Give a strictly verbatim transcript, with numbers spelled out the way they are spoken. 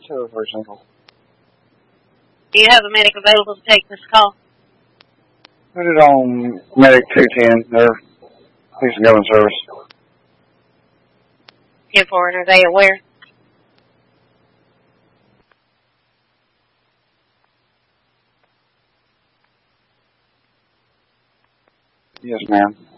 two oh three Central. Do you have a medic available to take this call? Put it on Medic two ten. They're fixing to go in service. ten four, and are they aware? Yes, ma'am.